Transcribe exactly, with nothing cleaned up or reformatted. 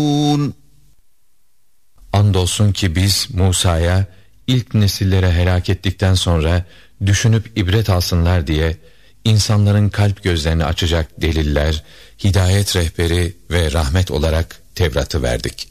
Andolsun ki biz Musa'ya ilk nesillere helak ettikten sonra düşünüp ibret alsınlar diye insanların kalp gözlerini açacak deliller, hidayet rehberi ve rahmet olarak Tevrat'ı verdik.